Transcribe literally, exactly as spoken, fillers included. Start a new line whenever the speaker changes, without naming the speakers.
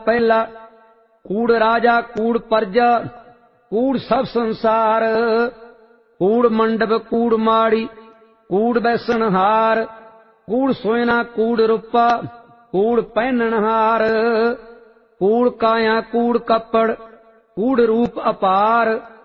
पहला कूड़ राजा कूड़ प्रजा कूड़ सब संसार, कूड़ मंडप कूड़ माड़ी कूड़ बैसनहार, कूड़ सोयना कूड़ रूपा कूड़ पहननहार, कूड़ काया कूड़ कपड़ कूड़ रूप अपार,